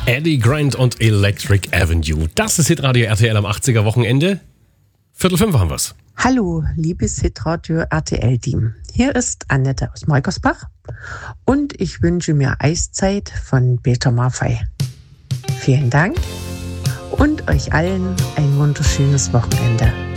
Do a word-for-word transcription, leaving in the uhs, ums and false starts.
Eddie Grant und Electric Avenue. Das ist Hitradio R T L am achtziger Wochenende. Viertel fünf haben wir's. Hallo, liebes Hitradio R T L-Team. Hier ist Annette aus Meugersbach und ich wünsche mir Eiszeit von Peter Maffay. Vielen Dank und euch allen ein wunderschönes Wochenende.